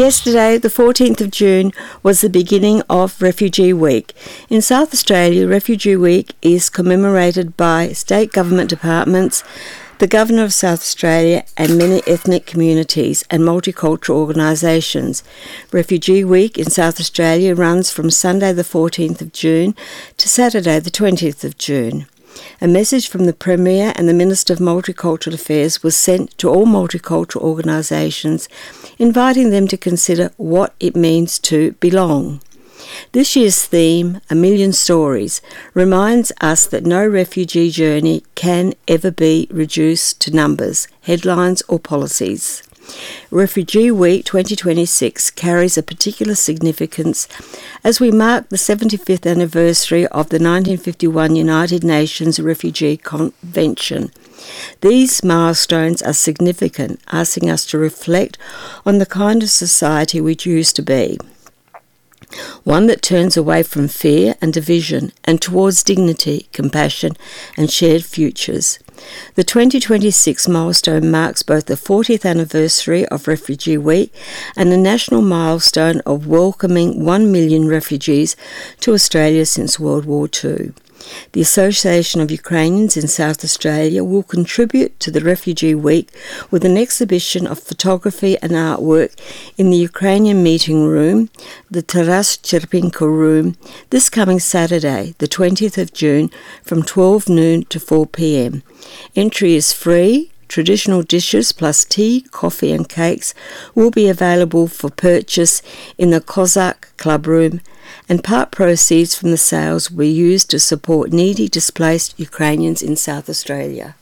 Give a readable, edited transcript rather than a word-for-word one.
Yesterday, the 14th of June, was the beginning of Refugee Week. In South Australia, Refugee Week is commemorated by state government departments, the Governor of South Australia, and many ethnic communities and multicultural organisations. Refugee Week in South Australia runs from Sunday the 14th of June to Saturday the 20th of June. A message from the Premier and the Minister of Multicultural Affairs was sent to all multicultural organisations, inviting them to consider what it means to belong. This year's theme, A Million Stories, reminds us that no refugee journey can ever be reduced to numbers, headlines or policies. Refugee Week 2026 carries a particular significance as we mark the 75th anniversary of the 1951 United Nations Refugee Convention. These milestones are significant, asking us to reflect on the kind of society we choose to be. One that turns away from fear and division and towards dignity, compassion and shared futures. The 2026 milestone marks both the 40th anniversary of Refugee Week and the national milestone of welcoming 1 million refugees to Australia since World War II. The Association of Ukrainians in South Australia will contribute to the Refugee Week with an exhibition of photography and artwork in the Ukrainian meeting room, the Taras Cherpenko room, this coming Saturday, the 20th of June, from 12 noon to 4 p.m. Entry is free. Traditional dishes plus tea, coffee and cakes will be available for purchase in the Cossack Club Room, and part proceeds from the sales will be used to support needy displaced Ukrainians in South Australia.